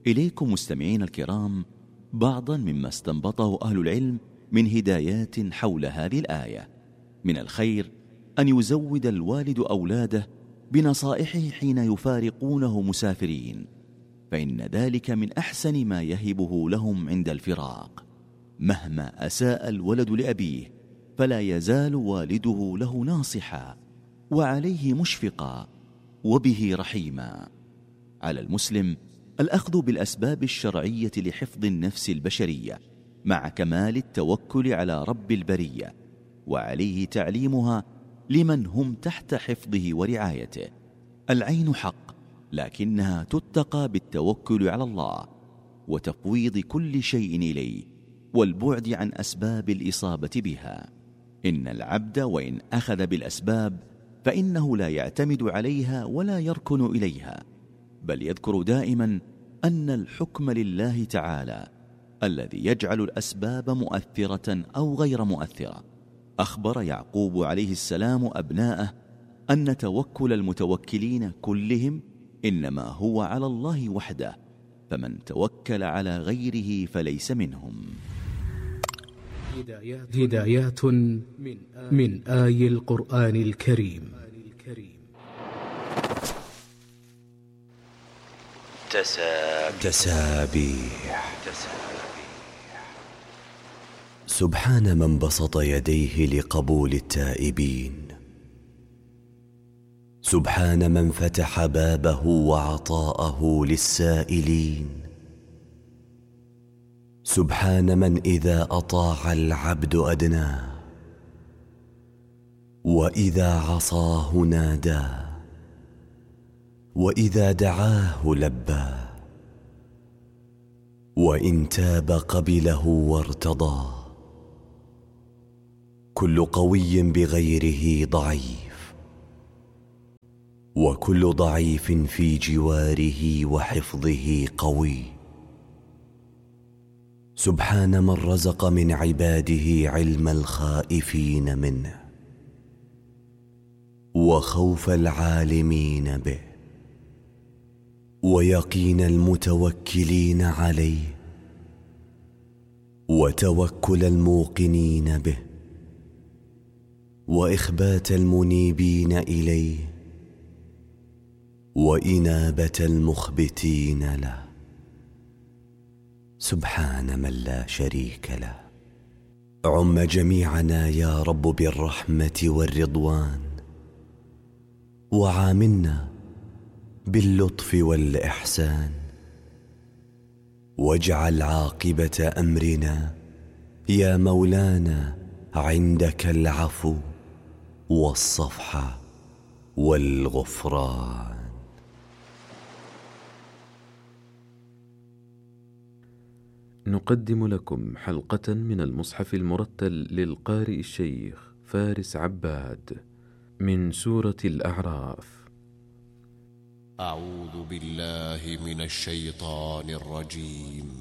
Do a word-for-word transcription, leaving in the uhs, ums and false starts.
إليكم مستمعين الكرام بعضا مما استنبطه أهل العلم من هدايات حول هذه الآية. من الخير أن يزود الوالد أولاده بنصائحه حين يفارقونه مسافرين، فإن ذلك من أحسن ما يهبه لهم عند الفراق. مهما أساء الولد لأبيه فلا يزال والده له ناصحا وعليه مشفقا وبه رحيما. على المسلم الأخذ بالأسباب الشرعية لحفظ النفس البشرية مع كمال التوكل على رب البرية، وعليه تعليمها لمن هم تحت حفظه ورعايته. العين حق، لكنها تتقى بالتوكل على الله وتفويض كل شيء إليه والبعد عن أسباب الإصابة بها. إن العبد وإن أخذ بالأسباب فإنه لا يعتمد عليها ولا يركن إليها، بل يذكر دائما أن الحكم لله تعالى الذي يجعل الأسباب مؤثرة أو غير مؤثرة. أخبر يعقوب عليه السلام أبناءه أن توكل المتوكلين كلهم إنما هو على الله وحده، فمن توكل على غيره فليس منهم. هدايات من آي القرآن الكريم. تسابيح. سبحان من بسط يديه لقبول التائبين، سبحان من فتح بابه وعطاءه للسائلين، سبحان من إذا أطاع العبد أدناه وإذا عصاه ناداه وإذا دعاه لباه، وإن تاب قبله وارتضاه. كل قوي بغيره ضعيف، وكل ضعيف في جواره وحفظه قوي. سبحان من رزق من عباده علم الخائفين منه وخوف العالمين به ويقين المتوكلين عليه وتوكل الموقنين به وإخبات المنيبين إليه وإنابة المخبتين له. سبحان من لا شريك له. عم جميعنا يا رب بالرحمة والرضوان، وعاملنا باللطف والإحسان، واجعل عاقبة أمرنا يا مولانا عندك العفو والصفح والغفران. نقدم لكم حلقة من المصحف المرتل للقارئ الشيخ فارس عباد من سورة الأعراف. أعوذ بالله من الشيطان الرجيم.